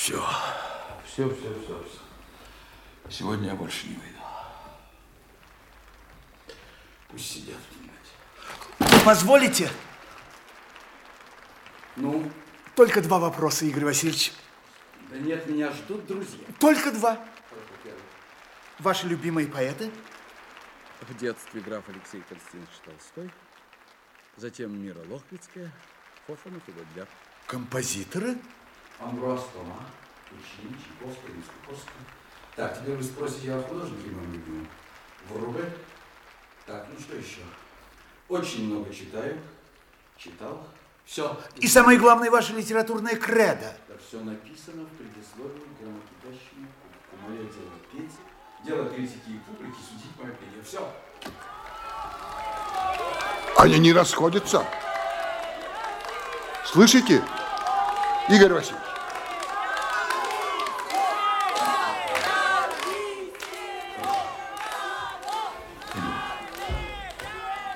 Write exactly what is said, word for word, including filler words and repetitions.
Все. Все, все, все, все. Сегодня я больше не выйду. Пусть сидят в комнате. Вы позволите? Ну? Только два вопроса, Игорь Васильевич. Да нет, меня ждут друзья. Только два. Ваши любимые поэты? В детстве граф Алексей Константинович Толстой, затем Мира Лохвицкая, Фофанов и Бодляр. Композиторы? Амбруаз Тома, Пучини, Чайковский, Мискуковский. Так, теперь вы спросите о художнике моем любимом. Врубель. Так, ну что еще? Очень много читаю. Читал. Все. И самое главное, ваше литературное кредо. Да все написано в предисловии к грамототащему кубку. Мое дело петь, дело критики и публики, судить мое пение. Все. Они не расходятся. Слышите, Игорь Васильевич?